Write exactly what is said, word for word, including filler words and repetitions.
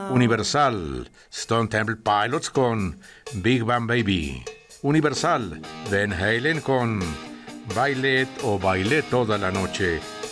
Universal, Stone Temple Pilots con Big Bang Baby. Universal, Van Halen con Baile o Bailé toda la noche.